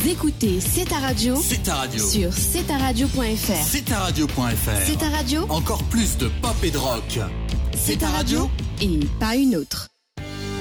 écoutez C'est ta radio. C'est ta radio. Sur cetaradio.fr. C'est ta radio.fr. C'est ta radio. Encore plus de pop et de rock. C'est ta radio et pas une autre.